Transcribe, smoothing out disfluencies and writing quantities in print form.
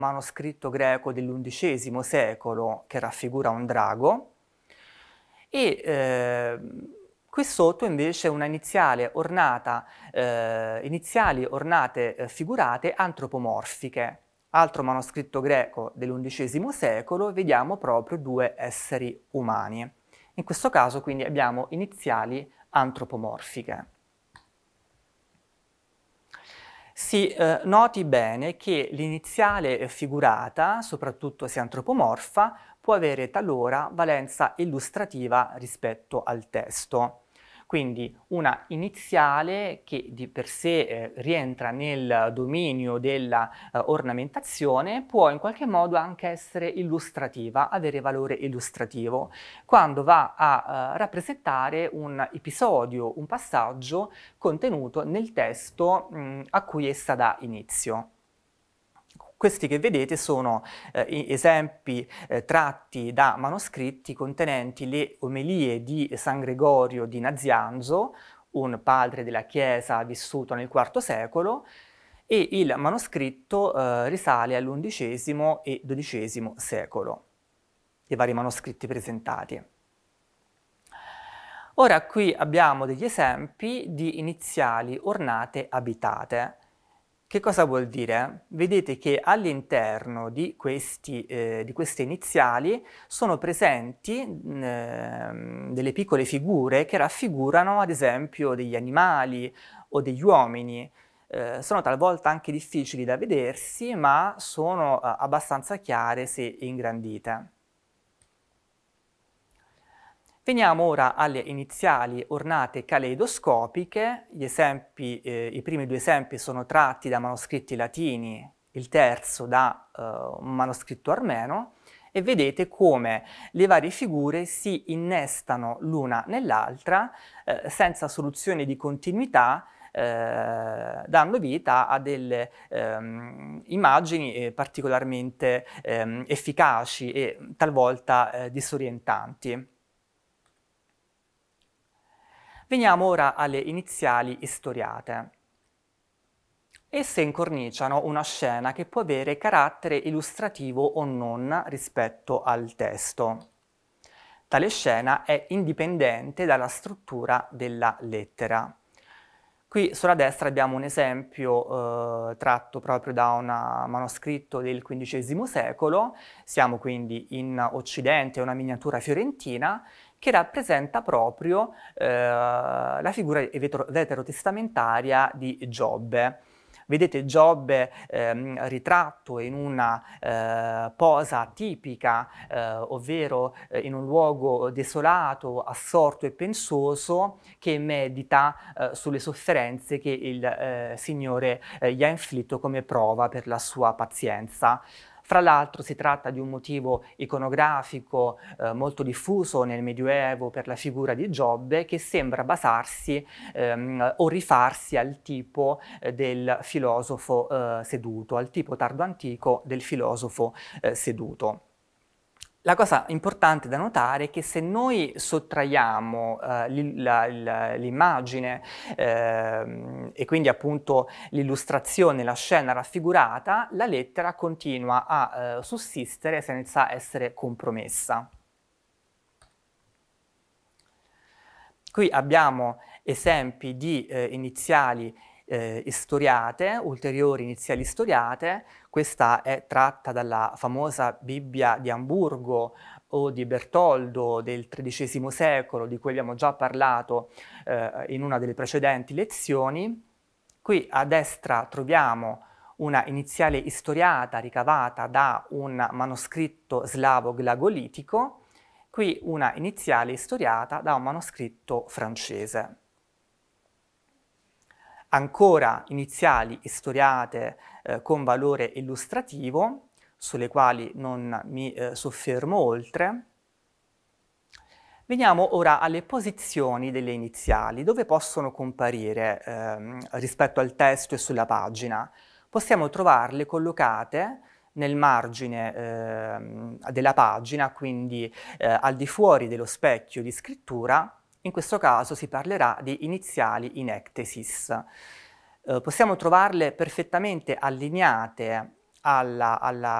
manoscritto greco dell'undicesimo secolo che raffigura un drago, e qui sotto invece una iniziali ornate figurate antropomorfiche. Altro manoscritto greco dell'undicesimo secolo, vediamo proprio due esseri umani. In questo caso quindi abbiamo iniziali antropomorfiche. Si noti bene che l'iniziale figurata, soprattutto se antropomorfa, può avere talora valenza illustrativa rispetto al testo. Quindi una iniziale che di per sé rientra nel dominio della ornamentazione può in qualche modo anche essere illustrativa, avere valore illustrativo, quando va a rappresentare un episodio, un passaggio contenuto nel testo a cui essa dà inizio. Questi che vedete sono esempi tratti da manoscritti contenenti le omelie di San Gregorio di Nazianzo, un padre della Chiesa vissuto nel IV secolo, e il manoscritto risale all'undicesimo e XII secolo, i vari manoscritti presentati. Ora qui abbiamo degli esempi di iniziali ornate abitate. Che cosa vuol dire? Vedete che all'interno di queste iniziali sono presenti delle piccole figure che raffigurano ad esempio degli animali o degli uomini. Sono talvolta anche difficili da vedersi, ma sono abbastanza chiare se ingrandite. Veniamo ora alle iniziali ornate caleidoscopiche. I primi due esempi sono tratti da manoscritti latini, il terzo da un manoscritto armeno, e vedete come le varie figure si innestano l'una nell'altra senza soluzione di continuità, dando vita a delle immagini particolarmente efficaci e talvolta disorientanti. Veniamo ora alle iniziali istoriate. Esse incorniciano una scena che può avere carattere illustrativo o non rispetto al testo. Tale scena è indipendente dalla struttura della lettera. Qui sulla destra abbiamo un esempio tratto proprio da un manoscritto del XV secolo, siamo quindi in Occidente, una miniatura fiorentina, che rappresenta proprio la figura veterotestamentaria di Giobbe. Vedete Giobbe ritratto in una posa tipica, ovvero in un luogo desolato, assorto e pensoso, che medita sulle sofferenze che il Signore gli ha inflitto come prova per la sua pazienza. Fra l'altro si tratta di un motivo iconografico molto diffuso nel Medioevo per la figura di Giobbe, che sembra basarsi o rifarsi al tipo del filosofo seduto, al tipo tardo antico del filosofo seduto. La cosa importante da notare è che se noi sottraiamo l'immagine e quindi appunto l'illustrazione, la scena raffigurata, la lettera continua a sussistere senza essere compromessa. Qui abbiamo esempi di iniziali istoriate, ulteriori iniziali istoriate. Questa è tratta dalla famosa Bibbia di Amburgo o di Bertoldo del XIII secolo, di cui abbiamo già parlato in una delle precedenti lezioni. Qui a destra troviamo una iniziale istoriata ricavata da un manoscritto slavo glagolitico, qui una iniziale istoriata da un manoscritto francese. Ancora iniziali istoriate con valore illustrativo, sulle quali non mi soffermo oltre. Veniamo ora alle posizioni delle iniziali, dove possono comparire rispetto al testo e sulla pagina. Possiamo trovarle collocate nel margine della pagina, quindi al di fuori dello specchio di scrittura. In questo caso si parlerà di iniziali in ectesis. Possiamo trovarle perfettamente allineate alla